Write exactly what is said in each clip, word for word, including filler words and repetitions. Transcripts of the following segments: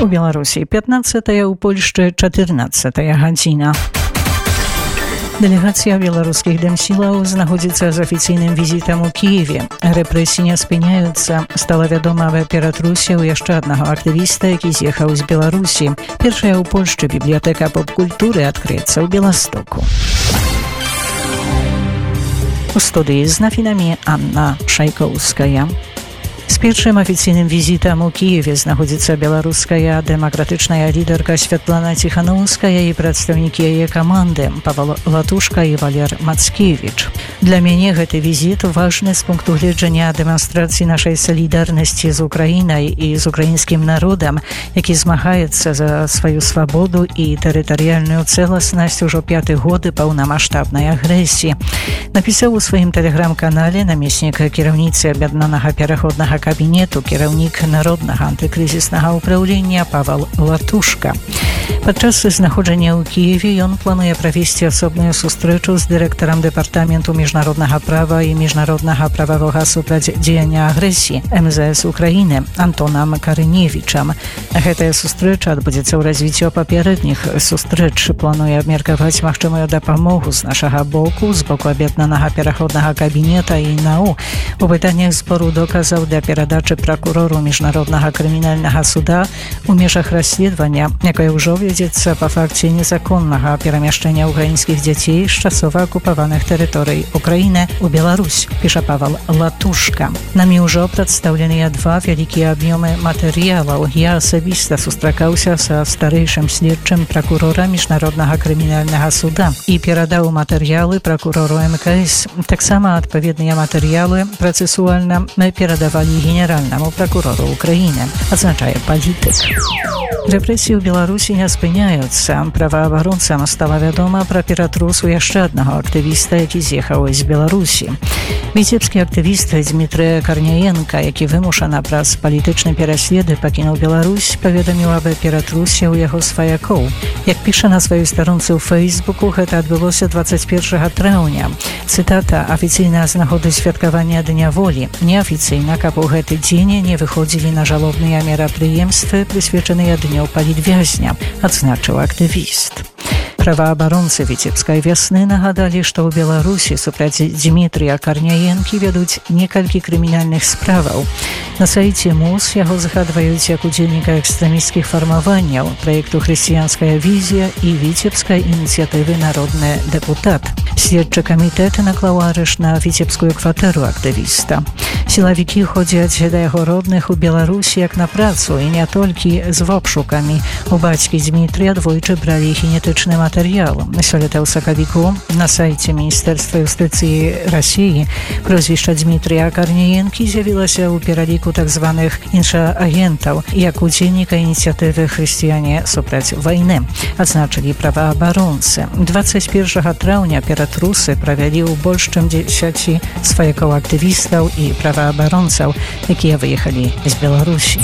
У Беларусі пятнадцатая, у Польшчы чатырнаццатая гадзіна. Дэлегацыя беларускіх дэмсілаў знаходзіцца з афіцыйным візітам у Кіеве. Рэпрэсіі не спыняюцца. Стала вядома аб ператрусе ў яшчэ аднаго актывіста, які з'ехаў з Беларусі. Першая ў Польшчы бібліятэка поп-культуры адкрыецца ў Беластоку. У студыі з навінамі Анна Шайкоўская. З першым афіцыйным візітам у Кіеве знаходзіцца беларуская дэмакратычная лідарка Святлана Ціханаўская і прадстаўнікі яе каманды Павел Латушка і Валер Мацкевіч. Для мяне гэты візіт важны з пункту гледжання дэманстрацыі нашай салідарнасці з Украінай і з украінскім народам, які змагаецца за сваю свабоду і тэрытарыяльную цэласнасць ужо пяты год паўнамаштабнай агрэсіі. Напісаў у сваім тэлеграм-канале намеснік кіраўніцы аб'яднанага пераходнага кабінету кіраўнік народнага антыкрызіснага ўпраўлення Павел Латушка. Падчас знаходжання ў Кіеве ён плануе правесці асобную сустрэчу з дырэктарам дэпартаменту міжнароднага права і міжнароднага прававога супрацьдзеяння агрэсіі эм зэ эс Украіны Антонам Карыневічам. Гэтая сустрэча адбудзецца ў развіццё папярэдніх сустрэч. Плануе абмеркаваць магчымую дапамогу з нашага боку, з боку аб'яднанага пераходнага кабінета і эн а у у пытаннях збору доказаў для перадачы пракурору міжнароднага крымінальнага суда у межах расследавання, якое ўжо вядзецца па факце незаконнага перамяшчэння украінскіх дзяцей з часова акупаваных тэрыторый Украіны ў Беларусь, піша Павел Латушка. Намі ўжо прадстаўленыя два вялікія аб'ёмы матэрыялаў. Я асабіста сустракаўся са старэйшым следчым пракурора міжнароднага крымінальнага суда і перадаў матэрыялы пракурору эм ка эс. Таксама адпаведныя матэрыялы працэсуальна мы перадавалі генеральнаму пракурору Украіны, адзначае палітык. Рэпрэсіі ў Беларусі не спыняюцца. Праваабаронцам стала вядома пра ператрус у яшчэ аднаго актывіста, які з'ехаў з Беларусі. Віцебскі актывіст Дмітрый Карняенка, які вымушана праз палітычны пераследы пакінуў Беларусь, паведаміў аб ператрусе ў яго сваякоў. Як піша на сваёй старонцы ў Фэйсбуку, гэта адбылося дваццаць першага траўня. Цытата: «Афіцыйна з нагоды святкавання Дня волі. Неафіцыйна, каб у гэты дзень не выходзілі на жалобныя мерапрыемствы, прысвечаныя дню палітвязня», адзначыў актывіст. Праваабаронцы Віцебскай вясны нагадалі, што ў Беларусі супраць Дмітрыя Карняенкі вядуць некалькі крымінальных справаў. На сайце МОЗ яго згадваюць як удзельніка экстрэмісцкіх фармаванняў, праекту «Хрысціянская візія» і Віцебскай ініцыятывы «Народны дэпутат». Следчы камітэт наклаў арышт на віцебскую кватэру актывіста. Сілавікі ходзяць да яго родных у Беларусі як на працу, і не толькі з вопшукамі. У бацькі Дмітрыя двойчы бралі генетычны матэрыял. Сёлета ў сакавіку на сайце Міністэрства юстыцыі Расіі прозвішча Дмітрыя Карняенкі з'явілася ў пераліку так званых іншаагентаў як удзельніка ініцыятывы «Хрысціяне супраць вайны», адзначылі праваабаронцы. дваццаць першага траўня ператрусы правялі ў больш чым дзесяці сваякоў актывістаў і праваабаронцаў, якія выехалі з Беларусі.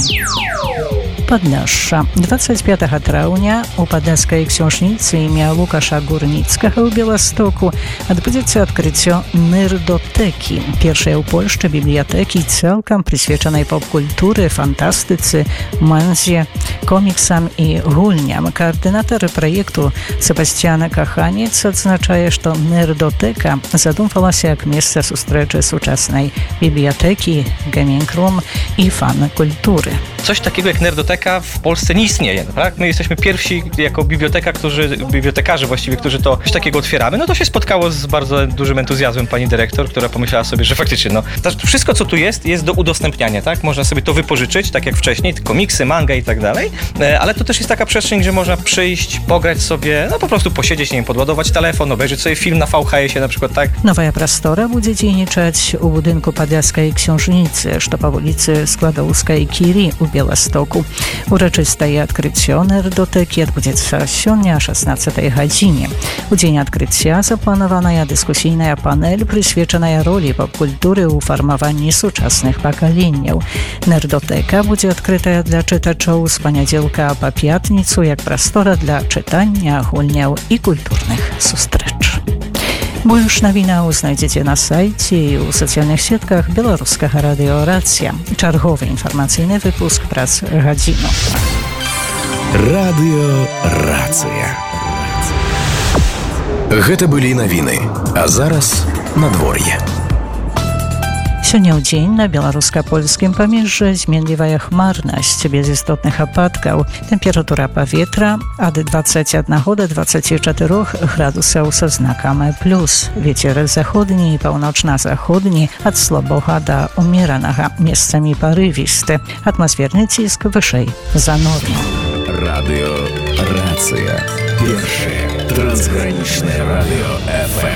Падляшша. дваццаць пятага траўня у падляшскай ксёжніцы імя Лукаша Гурніцкага ў Беластоку адбудзецца адкрыццё нердотэкі, першай у Польшчы бібліятэкі цалкам прысвечанай поп-культуры, фантастыцы, манзе, коміксам і гульням. Каардынатар праекту Себасцьян Каханец адзначае, што нердотэка задумвалася як месца сустрэчы сучаснай бібліятэкі, геймінг-рум і фан-культуры. Coś takiego jak nerdoteka w Polsce nie istnieje, tak? My jesteśmy pierwsi jako biblioteka, którzy, bibliotekarze właściwie, którzy to coś takiego otwieramy. No to się spotkało z bardzo dużym entuzjazmem pani dyrektor, która pomyślała sobie, że faktycznie no, wszystko co tu jest, jest do udostępniania, tak? Można sobie to wypożyczyć, tak jak wcześniej, komiksy, manga i tak dalej, ale to też jest taka przestrzeń, gdzie można przyjść, pograć sobie, no po prostu posiedzieć, nie wiem, podładować telefon, obejrzeć sobie film na V H S-ie na przykład, tak? Nowa Prastora będzie dzienniczać u budynku Podlaskiej Książnicy, što po ulicy Składowskiej Kiri u Białostoku. Урачыстае адкрыццё нердотэкі адбудзецца сёння о шаснаццатай гадзіне. У дзень адкрыцця запланаваная дыскусійная панэль, прысвечаная ролі поп-культуры ў фармаванні сучасных пакаленняў. Нердотэка будзе адкрытая для чытачоў з панядзелка па пятніцу як прастора для чытання, гульняў і культурных сустрэч. Больш навінаў знайдзеце на сайце і ў сацыяльных сетках беларускага радыё «Рацыя». Чарговы інфармацыйны выпуск праз гадзіну. Радыёрацыя. Гэта былі навіны, а зараз надвор'е. Сёння ў дзень на беларуска-польскім памежжы зменлівая хмарнасць без істотных ападкаў. Тэмпература паветра ад дваццаць аднаго да дваццаці чатырох градусаў са знакам плюс. Вецер заходні і паўночна-заходні ад слабога да умеранага, месцамі парывісты. Атмасферны ціск вышэй за норму. Радыёрацыя. Першае трансгранічнае радыё эф эм.